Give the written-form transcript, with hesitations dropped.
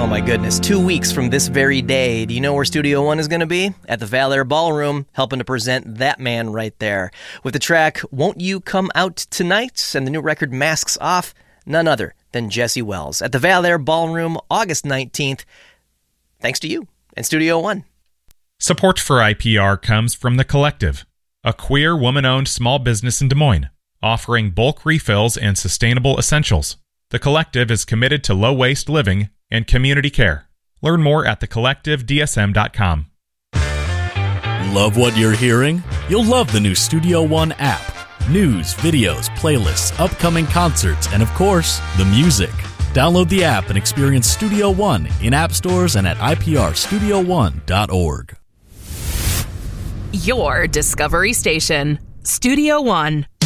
my goodness, 2 weeks from this very day. Do you know where Studio One is going to be? At the Valair Ballroom, helping to present that man right there. With the track, Won't You Come Out Tonight, and the new record, Masks Off, none other than Jesse Wells. At the Valair Ballroom, August 19th. Thanks to you and Studio One. Support for IPR comes from The Collective, a queer, woman-owned small business in Des Moines, offering bulk refills and sustainable essentials. The Collective is committed to low-waste living and community care. Learn more at thecollectivedsm.com. Love what you're hearing? You'll love the new Studio One app. News, videos, playlists, upcoming concerts, and of course, the music. Download the app and experience Studio One in app stores and at iprstudio1.org. Your Discovery Station, Studio One.